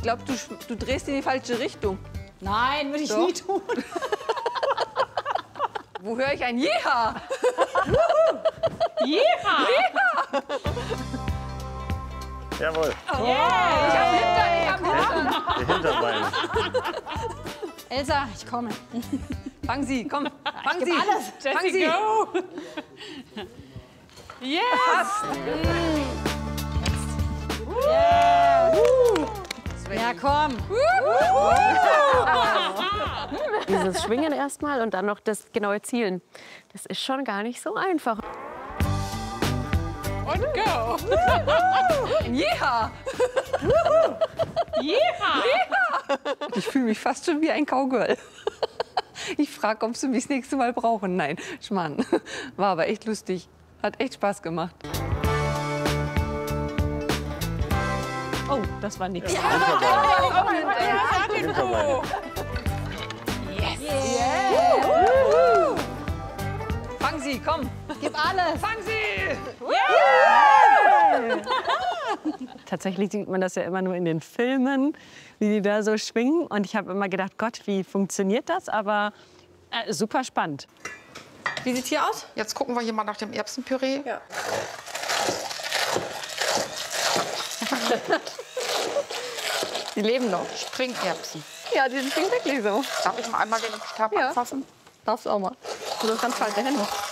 glaube, du drehst in die falsche Richtung. Nein, würde ich nie tun. Wo höre ich ein Jeha? Jeha! Jawohl. Oh, yeah. Ich hab Hintern. Die Hinterbeine. Elsa, ich komme. Fang Sie, komm. Fang Sie. Alles. Fang Sie. Go. Yes. Ja, komm. Dieses Schwingen erstmal und dann noch das genaue Zielen. Das ist schon gar nicht so einfach. Und go. Jeha. Jeha. Ich fühle mich fast schon wie ein Cowgirl. Ich frage, ob Sie mich das nächste Mal brauchen. Nein, Schmarrn. War aber echt lustig. Hat echt Spaß gemacht. Oh, das war nichts. Hinterbeine. Fang Sie, komm. Gib alles. Fang Sie. Tatsächlich sieht man das ja immer nur in den Filmen, wie die da so schwingen. Und ich habe immer gedacht, Gott, wie funktioniert das? Aber super spannend. Wie sieht's hier aus? Jetzt gucken wir hier mal nach dem Erbsenpüree. Ja. Die leben noch. Springerbsen. Ja, die sind wirklich so. Darf ich mal einmal den Stab Ja. anfassen? Darfst auch mal. Du hast ganz kalte Hände.